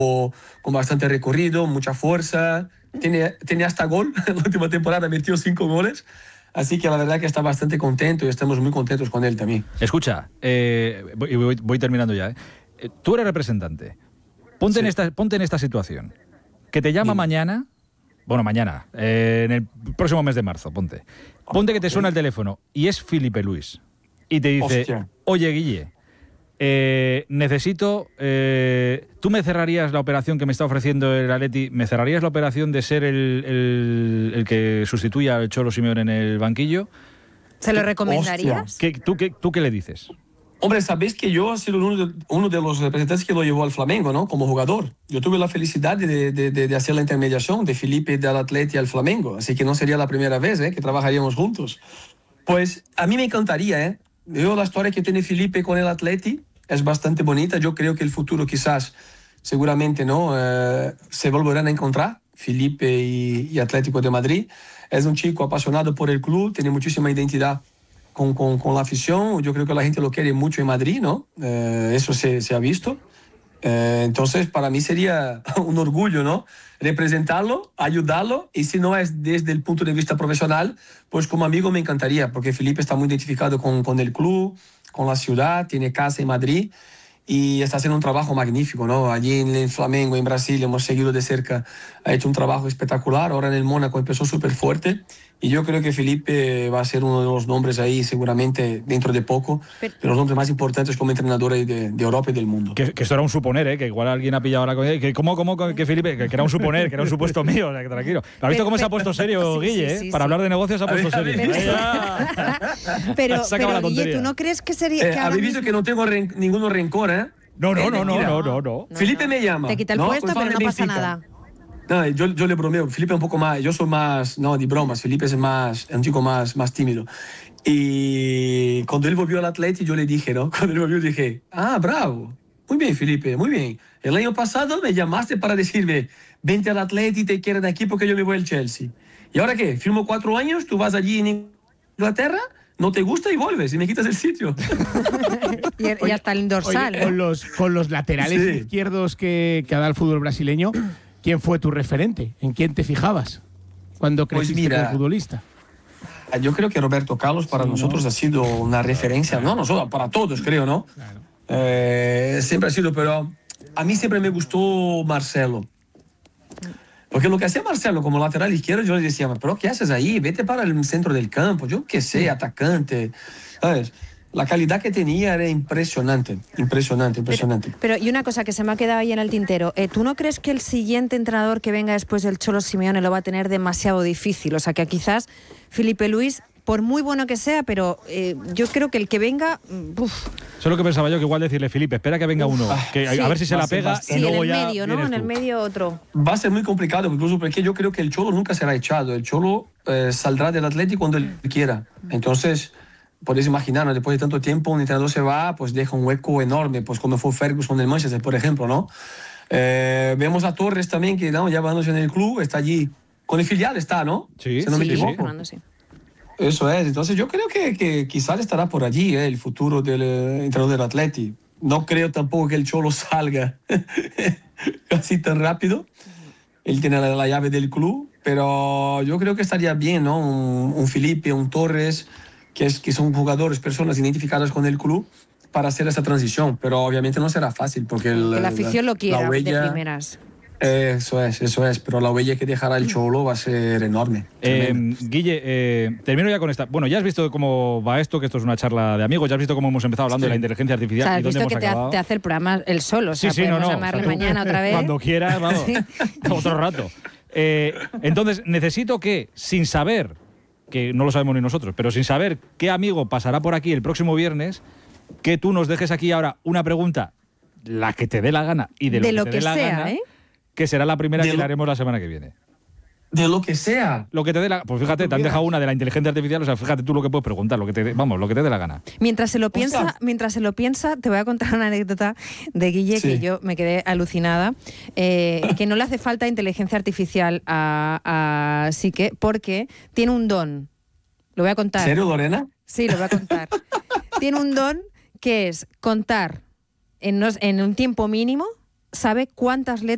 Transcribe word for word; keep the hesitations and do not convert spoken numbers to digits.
con bastante recorrido, mucha fuerza. Tiene, tiene hasta gol. En la última temporada metió cinco goles. Así que la verdad que está bastante contento y estamos muy contentos con él también. Escucha, eh, voy, voy, voy terminando ya. ¿eh? Tú eres representante. Ponte, sí. en esta, ponte en esta situación. Que te llama sí. mañana, bueno, mañana, eh, en el próximo mes de marzo, ponte. Ponte que te suena el teléfono y es Filipe Luis. Y te dice, Hostia. oye, Guille, eh, necesito... Eh, ¿tú me cerrarías la operación que me está ofreciendo el Atleti? ¿Me cerrarías la operación de ser el, el, el que sustituya al Cholo Simeone en el banquillo? ¿Se lo recomendarías? ¿Qué, tú, qué, ¿Tú qué le dices? Hombre, sabéis que yo he sido uno de, uno de los representantes que lo llevó al Flamengo, ¿no? Como jugador. Yo tuve la felicidad de, de, de, de hacer la intermediación de Filipe del Atleti al Flamengo, así que no sería la primera vez ¿eh? que trabajaríamos juntos. Pues a mí me encantaría, ¿eh? Yo la historia que tiene Filipe con el Atleti es bastante bonita. Yo creo que el futuro quizás, seguramente, ¿no? Eh, se volverán a encontrar, Filipe y, y Atlético de Madrid. Es un chico apasionado por el club, tiene muchísima identidad Con, con, con la afición. Yo creo que la gente lo quiere mucho en Madrid, ¿no? Eh, eso se, se ha visto. Eh, entonces, para mí sería un orgullo, ¿no? Representarlo, ayudarlo, y si no es desde el punto de vista profesional, pues como amigo me encantaría, porque Filipe está muy identificado con, con el club, con la ciudad, tiene casa en Madrid y está haciendo un trabajo magnífico, ¿no? Allí en el Flamengo, en Brasil, hemos seguido de cerca, ha hecho un trabajo espectacular. Ahora en el Mónaco empezó súper fuerte. Y yo creo que Filipe va a ser uno de los nombres ahí, seguramente, dentro de poco, Pero, de los nombres más importantes como entrenador de, de Europa y del mundo. Que, que esto era un suponer, ¿eh? Que igual alguien ha pillado ahora con él. Que, ¿Cómo, cómo que Filipe? Que, que era un suponer, que era un supuesto mío. O sea, que tranquilo. ¿Has visto cómo se ha puesto serio, sí, Guille? Sí, sí, eh? Para sí. hablar de negocios se ha puesto serio. Pero, pero Guille, ¿tú no crees que sería...? Eh, Habéis visto que no tengo ren, ningún rencor, ¿eh? No, no, no, no, no, no, no. Filipe me llama. Te quita el ¿no? puesto, pues pero no pasa nada. No, yo, yo le bromeo. Filipe es un poco más... Yo soy más... No, de bromas. Filipe es más... Es un chico más, más tímido. Y cuando él volvió al Atleti, yo le dije, ¿no? Cuando él volvió, dije, ah, bravo. Muy bien, Filipe, muy bien. El año pasado me llamaste para decirme, vente al Atleti, te quieren aquí porque yo me voy al Chelsea. ¿Y ahora qué? Firmo cuatro años, tú vas allí en Inglaterra, no te gusta y vuelves y me quitas el sitio. y, y hasta el dorsal. Oye, con, los, con los laterales sí. izquierdos que, que ha dado el fútbol brasileño, ¿quién fue tu referente? ¿En quién te fijabas cuando creciste pues mira, como futbolista? Yo creo que Roberto Carlos para sí, nosotros ¿no? ha sido una referencia, no nosotros, para todos creo, ¿no? Claro. Eh, siempre ha sido, pero a mí siempre me gustó Marcelo. Porque lo que hacía Marcelo como lateral izquierdo, yo le decía, pero ¿qué haces ahí? Vete para el centro del campo, yo qué sé, atacante, ¿sabes? La calidad que tenía era impresionante, impresionante, impresionante. Pero, pero y una cosa que se me ha quedado ahí en el tintero, eh, ¿tú no crees que el siguiente entrenador que venga después del Cholo Simeone lo va a tener demasiado difícil? O sea, que quizás Filipe Luis, por muy bueno que sea, pero eh, yo creo que el que venga... Uf. Eso es lo que pensaba yo, que igual decirle, Filipe, espera que venga uno, que, sí, a ver si se la pega sí, y luego en el ya medio, ¿no? En el medio otro. Va a ser muy complicado, incluso porque yo creo que el Cholo nunca será echado. El Cholo eh, saldrá del Atlético cuando él quiera. Entonces... Podéis imaginar, ¿no? Después de tanto tiempo, un entrenador se va, pues deja un hueco enorme, pues como fue Ferguson del Manchester, por ejemplo, ¿no? Eh, vemos a Torres también, que ¿no? ya va en el club, está allí, con el filial está, ¿no? Sí, si no me sí, equivoco. Sí. Eso es, entonces yo creo que, que quizás estará por allí ¿eh? el futuro del eh, entrenador del Atleti. No creo tampoco que el Cholo salga así tan rápido. Él tiene la, la llave del club, pero yo creo que estaría bien, ¿no? Un, un Filipe, un Torres... Que, es, que son jugadores, personas identificadas con el club para hacer esa transición, pero obviamente no será fácil porque el, que la afición la, lo quiera la huella, de primeras. Eso es, eso es, pero la huella que dejará el Cholo va a ser enorme. Eh, Guille, eh, termino ya con esta. Bueno, ya has visto cómo va esto, que esto es una charla de amigos, ya has visto cómo hemos empezado hablando sí. de la inteligencia artificial. O sea, has y dónde visto hemos que te, ha, te hace el programa él solo, o sea, sí, sí, no, no. llamarle o sea, tú, mañana otra vez. Cuando quieras, vamos, sí. otro rato. Eh, entonces, necesito que, sin saber... que no lo sabemos ni nosotros, pero sin saber qué amigo pasará por aquí el próximo viernes, que tú nos dejes aquí ahora una pregunta, la que te dé la gana y de lo, de lo que te que dé la sea, gana, ¿eh? que será la primera de que lo... le haremos la semana que viene. De lo que sea. Lo que te dé la... Pues fíjate, te han dejado una de la inteligencia artificial, o sea, fíjate tú lo que puedes preguntar, lo que te dé, vamos, lo que te dé la gana. Mientras se lo piensa, Ostras. mientras se lo piensa, te voy a contar una anécdota de Guille sí. que yo me quedé alucinada, eh, que no le hace falta inteligencia artificial a, a Sique porque tiene un don. Lo voy a contar. ¿En serio, Lorena? Sí, lo voy a contar. Tiene un don que es contar en, nos, en un tiempo mínimo, sabe cuántas letras